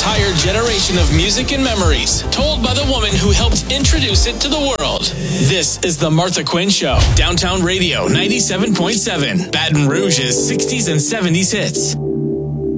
entire generation of music and memories, told by the woman who helped introduce it to the world. This is The Martha Quinn Show. Downtown Radio 97.7. Baton Rouge's 60s and 70s hits.